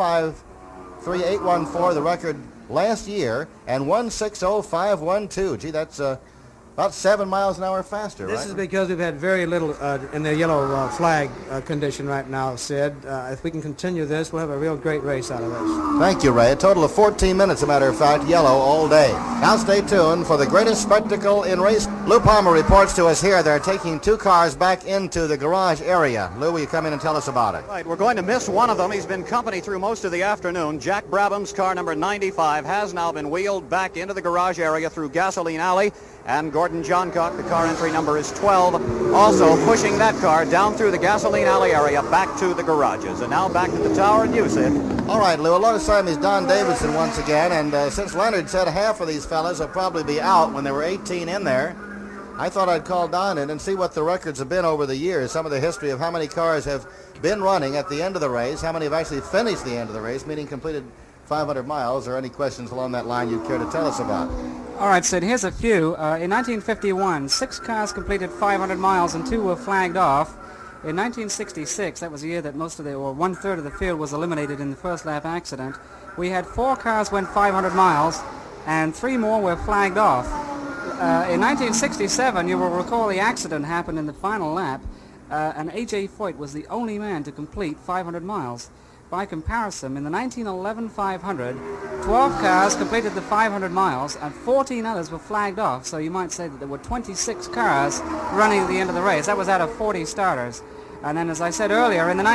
1:53.814, the record last year, and 1:60.512. Gee, that's about 7 miles an hour faster,
This
right?
is because we've had very little in the yellow flag condition right now, Sid. If we can continue this, we'll have a real great race out of this.
Thank you, Ray. A total of 14 minutes, as a matter of fact, yellow all day. Now stay tuned for the greatest spectacle in race. Lou Palmer reports to us here. They're taking 2 cars back into the garage area. Lou, will you come in and tell us about it?
Right, we're going to miss one of them. He's been company through most of the afternoon. Jack Brabham's car number 95 has now been wheeled back into the garage area through Gasoline Alley. And Gordon Johncock, the car entry number is 12, also pushing that car down through the Gasoline Alley area back to the garages. And now back to the tower and you, Sid.
All right, Lou, alongside me is Don Davidson once again, and since Leonard said half of these fellas will probably be out when there were 18 in there, I thought I'd call Don in and see what the records have been over the years, some of the history of how many cars have been running at the end of the race, how many have actually finished the end of the race, meaning completed 500 miles, or any questions along that line you'd care to tell us about.
All right, Sid, here's a few. In 1951, 6 cars completed 500 miles and 2 were flagged off. In 1966, that was the year that one-third of the field was eliminated in the first lap accident. We had 4 cars went 500 miles and 3 more were flagged off. In 1967, you will recall the accident happened in the final lap, and A.J. Foyt was the only man to complete 500 miles. By comparison, in the 1911 500, 12 cars completed the 500 miles and 14 others were flagged off, so you might say that there were 26 cars running at the end of the race. That was out of 40 starters. And then, as I said earlier, in the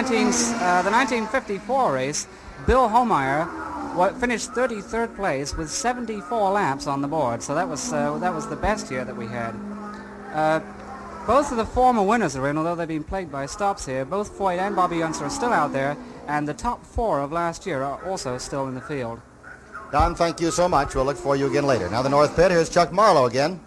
1954 race, Bill Homeyer finished 33rd place with 74 laps on the board, so that was the best year that we had. Both of the former winners are in, although they've been plagued by stops here. Both Foyt and Bobby Unser are still out there, and the top 4 of last year are also still in the field.
Don, thank you so much. We'll look for you again later. Now the North Pit, here's Chuck Marlowe again.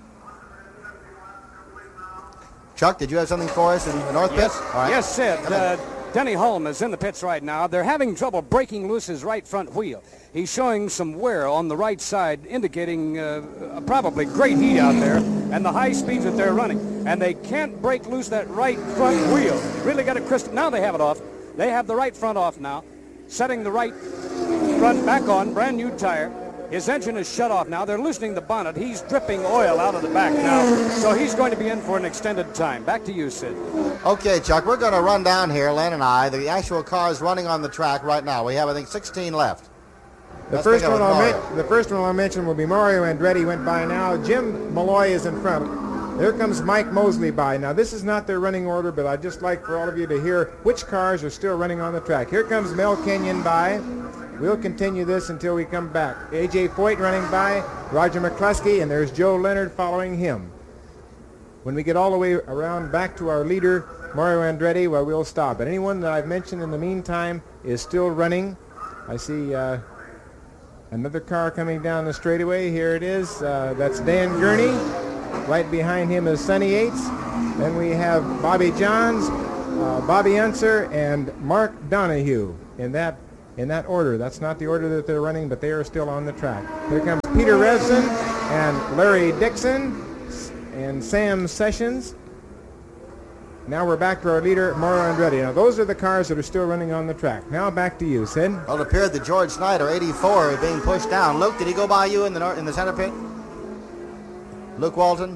Chuck, did you have something for us in the North Pit? All right.
Yes, Sid. Denny Hulme is in the pits right now. They're having trouble breaking loose his right front wheel. He's showing some wear on the right side, indicating probably great heat out there and the high speeds that they're running. And they can't break loose that right front wheel. Really got it crystal. Now they have it off. They have the right front off now, setting the right front back on, brand new tire. His engine is shut off now. They're loosening the bonnet. He's dripping oil out of the back now, so he's going to be in for an extended time. Back to you, Sid.
Okay, Chuck, we're going to run down here, Len and I. The actual car is running on the track right now. We have, I think, 16 left.
The first one I'll mention will be Mario Andretti went by now. Jim Malloy is in front. There comes Mike Mosley by. Now, this is not their running order, but I'd just like for all of you to hear which cars are still running on the track. Here comes Mel Kenyon by. We'll continue this until we come back. A.J. Foyt running by, Roger McCluskey, and there's Joe Leonard following him. When we get all the way around back to our leader, Mario Andretti, well, we'll stop. But anyone that I've mentioned in the meantime is still running. I see another car coming down the straightaway. Here it is. That's Dan Gurney. Right behind him is Sonny Yates. Then we have Bobby Johns, Bobby Unser, and Mark Donahue in that order. That's not the order that they're running, but they are still on the track. Here comes Peter Revson and Larry Dixon and Sam Sessions. Now we're back to our leader, Mario Andretti. Now those are the cars that are still running on the track. Now back to you, Sid.
Well, it appeared that George Snyder, 84, is being pushed down. Luke, did he go by you in the center pit? Luke Walton?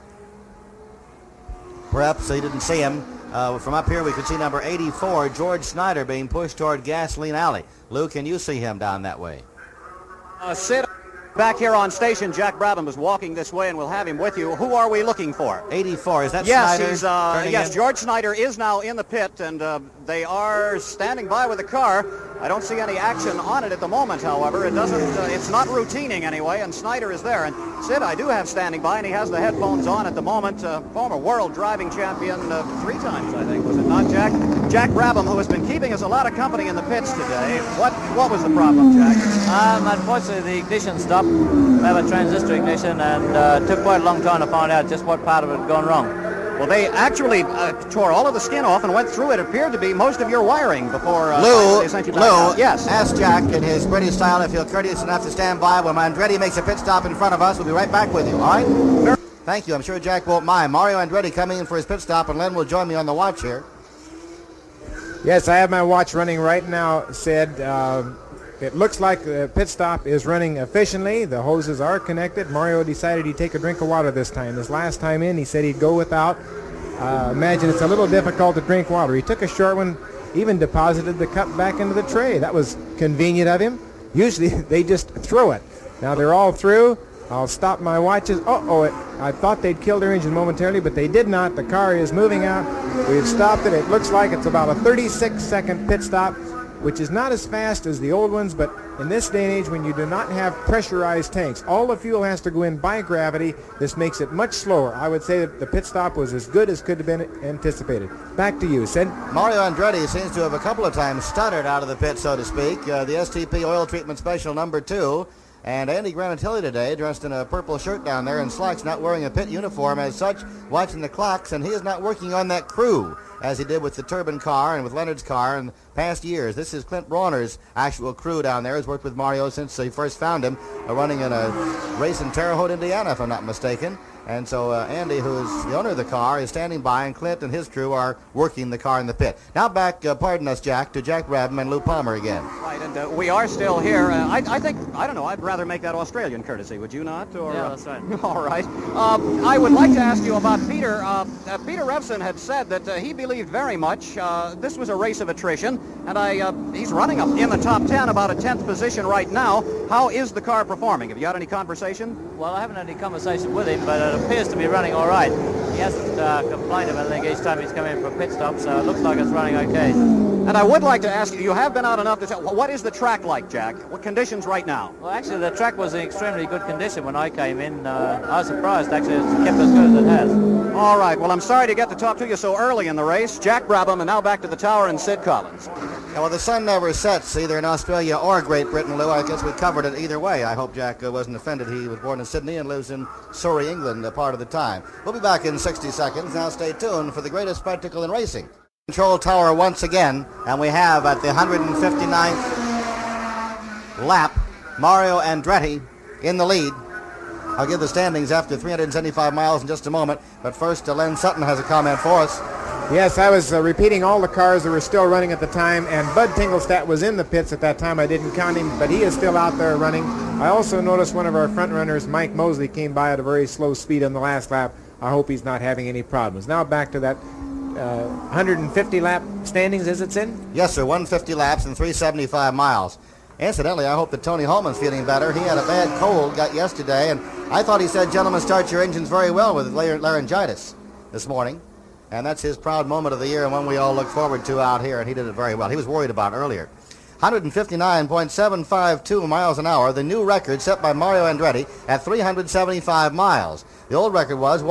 Perhaps he didn't see him. From up here we could see number 84, George Snyder, being pushed toward Gasoline Alley. Luke, can you see him down that way?
Sid, back here on station, Jack Brabham is walking this way, and we'll have him with you. Who are we looking for?
84, is that
Snyder?
Yes,
George Snyder is now in the pit, and they are standing by with the car. I don't see any action on it at the moment, however. It's not routining anyway, and Snyder is there. And Sid, I do have standing by, and he has the headphones on at the moment. Former world driving champion 3 times, I think, was it not, Jack? Jack Brabham, who has been keeping us a lot of company in the pits today. What was the problem, Jack?
Unfortunately, the ignition stopped. We have a transistor ignition, and took quite a long time to find out just what part of it had gone wrong.
Well, they actually tore all of the skin off and went through it. Appeared to be most of your wiring before
Lou,
they sent you back out. Yes.
Ask Jack in his British style if he'll courteous enough to stand by when Andretti makes a pit stop in front of us. We'll be right back with you, all right? Thank you. I'm sure Jack won't mind. Mario Andretti coming in for his pit stop, and Len will join me on the watch here.
Yes, I have my watch running right now, Sid. It looks like the pit stop is running efficiently. The hoses are connected. Mario decided he'd take a drink of water this time. His last time in, he said he'd go without. Imagine it's a little difficult to drink water. He took a short one, even deposited the cup back into the tray. That was convenient of him. Usually they just throw it. Now they're all through. I'll stop my watches. I thought they'd kill their engine momentarily, but they did not. The car is moving out. We've stopped it. It looks like it's about a 36-second pit stop, which is not as fast as the old ones, but in this day and age when you do not have pressurized tanks, all the fuel has to go in by gravity. This makes it much slower. I would say that the pit stop was as good as could have been anticipated. Back to you, Sid.
Mario Andretti seems to have a couple of times stuttered out of the pit, so to speak. The STP Oil Treatment Special number 2. And Andy Granatelli today, dressed in a purple shirt down there and slacks, not wearing a pit uniform as such, watching the clocks, and he is not working on that crew as he did with the Turbine car and with Leonard's car in past years. This is Clint Brawner's actual crew down there. He's worked with Mario since he first found him, running in a race in Terre Haute, Indiana, if I'm not mistaken. And so Andy, who is the owner of the car, is standing by, and Clint and his crew are working the car in the pit. Now back, pardon us, Jack, to Jack Brabham and Lou Palmer again.
Right, and we are still here. I think, I don't know, I'd rather make that Australian courtesy, would you not? Or,
yeah, that's right.
All right. I would like to ask you about Peter. Peter Revson had said that he believed very much this was a race of attrition, and he's running up in the top 10, about a 10th position right now. How is the car performing? Have you had any conversation?
Well, I haven't had any conversation with him, but it appears to be running all right. He hasn't complained about anything each time he's come in for a pit stop, so it looks like it's running okay.
And I would like to ask you, you have been out enough to tell, what is the track like, Jack? What conditions right now?
Well, actually, the track was in extremely good condition when I came in. I was surprised, actually, it's kept as good as it has.
All right, well, I'm sorry to get to talk to you so early in the race. Jack Brabham, and now back to the tower and Sid Collins.
Yeah, well, the sun never sets either in Australia or Great Britain, Lou. I guess we covered it either way. I hope Jack wasn't offended. He was born in Sydney and lives in Surrey, England, a part of the time. We'll be back in 60 seconds. Now stay tuned for the greatest spectacle in racing. Control tower once again, and we have at the 159th lap Mario Andretti in the lead. I'll give the standings after 375 miles in just a moment, but first Len Sutton has a comment for us.
Yes, I was repeating all the cars that were still running at the time, and Bud Tinglestat was in the pits at that time. I didn't count him, but he is still out there running. I also noticed one of our front runners, Mike Mosley, came by at a very slow speed on the last lap. I hope he's not having any problems. Now back to that 150 lap standings, is it, Sid?
Yes, sir, 150 laps and 375 miles. Incidentally, I hope that Tony Holman's feeling better. He had a bad cold, got yesterday, and I thought he said, gentlemen, start your engines very well with laryngitis this morning. And that's his proud moment of the year and one we all look forward to out here, and he did it very well. He was worried about it earlier. 159.752 miles an hour, the new record set by Mario Andretti at 375 miles. The old record was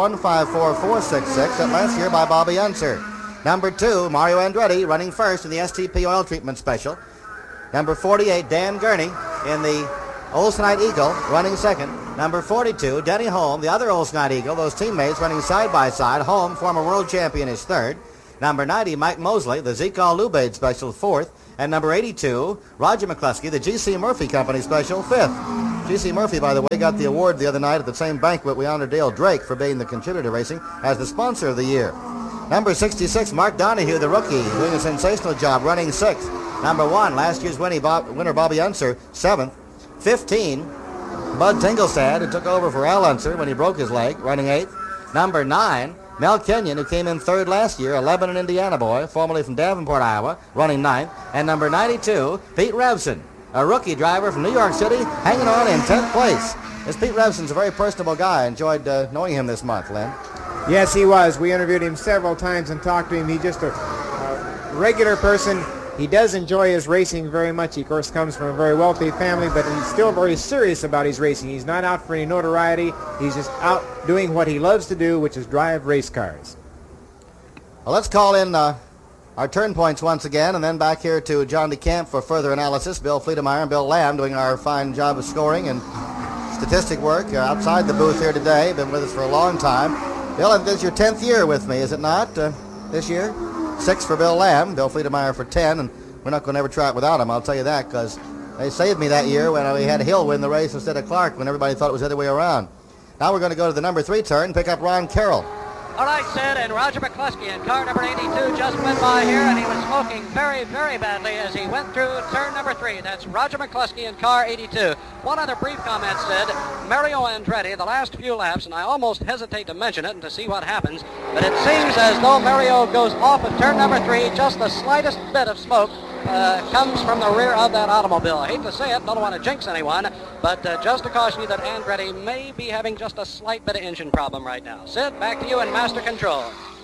154.466 set last year by Bobby Unser. Number 2, Mario Andretti running first in the STP oil treatment special. Number 48, Dan Gurney in the Oldsnite Eagle running second. Number 42, Denny Holm, the other Oldsnite Eagle, those teammates running side by side. Holm, former world champion, is third. Number 90, Mike Mosley, the Zekal Lubaid special, fourth. And number 82, Roger McCluskey, the G.C. Murphy Company special, fifth. G.C. Murphy, by the way, got the award the other night at the same banquet we honored Dale Drake for being the contributor to racing as the sponsor of the year. Number 66, Mark Donahue, the rookie, doing a sensational job, running sixth. Number 1, last year's winner Bobby Unser, seventh. 15, Bud Tinglestad, who took over for Al Unser when he broke his leg, running eighth. Number 9, Mel Kenyon, who came in third last year, a Lebanon, Indiana boy, formerly from Davenport, Iowa, running ninth. And number 92, Pete Revson, a rookie driver from New York City, hanging on in 10th place. This Pete Revson's a very personable guy. I enjoyed knowing him this month, Lynn.
Yes, he was. We interviewed him several times and talked to him. He's just a regular person. He does enjoy his racing very much. He, of course, comes from a very wealthy family, but he's still very serious about his racing. He's not out for any notoriety. He's just out doing what he loves to do, which is drive race cars.
Well, let's call in our turn points once again, and then back here to John DeCamp for further analysis. Bill Fleetemeyer and Bill Lamb doing our fine job of scoring and statistic work outside the booth here today. Been with us for a long time. Bill, this is your 10th year with me, is it not, this year? 6 for Bill Lamb, Bill Fleetemeyer for 10, and we're not going to ever try it without him, I'll tell you that, because they saved me that year when we had Hill win the race instead of Clark when everybody thought it was the other way around. Now we're going to go to the number 3 turn and pick up Ron Carroll.
All right, Sid, and Roger McCluskey in car number 82 just went by here, and he was smoking very, very badly as he went through turn number 3. That's Roger McCluskey in car 82. One other brief comment, Sid. Mario Andretti, the last few laps, and I almost hesitate to mention it and to see what happens, but it seems as though Mario goes off of turn number 3, just the slightest bit of smoke comes from the rear of that automobile. I hate to say it, don't want to jinx anyone, but just to caution you that Andretti may be having just a slight bit of engine problem right now. Sid, back to you in master control.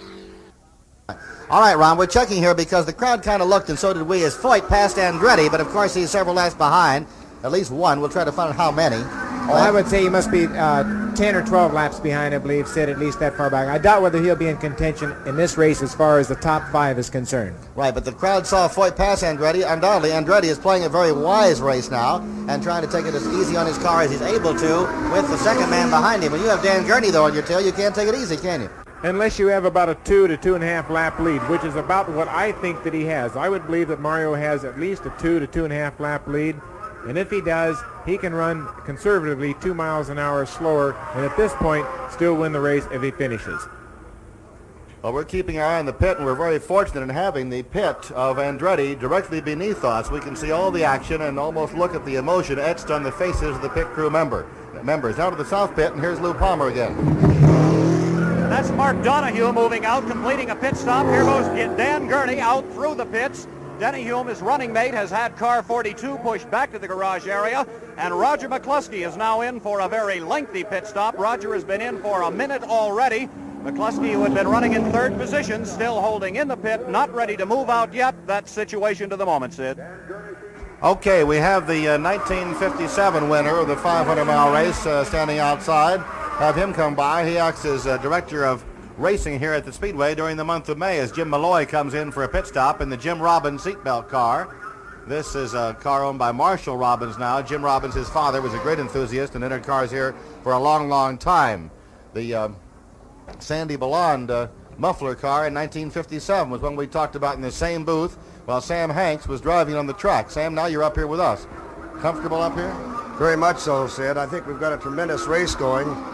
All right, Ron, we're checking here because the crowd kind of looked, and so did we, as Foyt passed Andretti, but of course he's several laps behind, at least one. We'll try to find out how many.
Well, I would say he must be 10 or 12 laps behind, I believe, Sid, at least that far back. I doubt whether he'll be in contention in this race as far as the top 5 is concerned.
Right, but the crowd saw Foyt pass Andretti. Undoubtedly, Andretti is playing a very wise race now and trying to take it as easy on his car as he's able to with the second man behind him. When you have Dan Gurney, though, on your tail, you can't take it easy, can you?
Unless you have about a 2 to 2.5 lap lead, which is about what I think that he has. I would believe that Mario has at least a 2 to 2.5 lap lead. And if he does, he can run conservatively 2 miles an hour slower, and at this point, still win the race if he finishes.
Well, we're keeping our eye on the pit, and we're very fortunate in having the pit of Andretti directly beneath us. We can see all the action and almost look at the emotion etched on the faces of the pit crew members. Now to the south pit, and here's Lou Palmer again.
That's Mark Donahue moving out, completing a pit stop. Here goes Dan Gurney out through the pits. Denny Hume, his running mate, has had car 42 pushed back to the garage area, and Roger McCluskey is now in for a very lengthy pit stop. Roger has been in for a minute already. McCluskey, who had been running in third position, still holding in the pit, not ready to move out yet. That situation to the moment, Sid.
Okay, we have the 1957 winner of the 500-mile race standing outside. Have him come by. He acts as director of racing here at the Speedway during the month of May as Jim Malloy comes in for a pit stop in the Jim Robbins seatbelt car. This is a car owned by Marshall Robbins now. Jim Robbins, his father, was a great enthusiast and entered cars here for a long, long time. The Sandy Ballond muffler car in 1957 was one we talked about in the same booth while Sam Hanks was driving on the track. Sam, now you're up here with us. Comfortable up here?
Very much so, Sid. I think we've got a tremendous race going.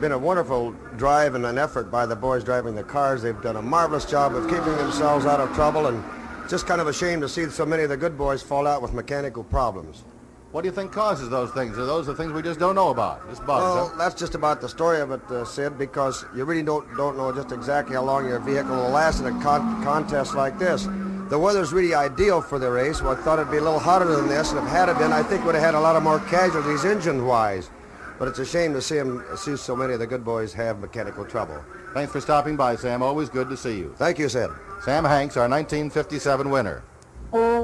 been a wonderful drive and an effort by the boys driving the cars. They've done a marvelous job of keeping themselves out of trouble, and just kind of a shame to see so many of the good boys fall out with mechanical problems.
What do you think causes those things? Are those the things we just don't know about? Just bugs,
Well,
huh?
that's just about the story of it, Sid, because you really don't know just exactly how long your vehicle will last in a contest like this. The weather's really ideal for the race. Well, I thought it'd be a little hotter than this, and if had it been, I think would have had a lot of more casualties engine-wise. But it's a shame to see so many of the good boys have mechanical trouble.
Thanks for stopping by, Sam. Always good to see you.
Thank you, Sid.
Sam Hanks, our 1957 winner.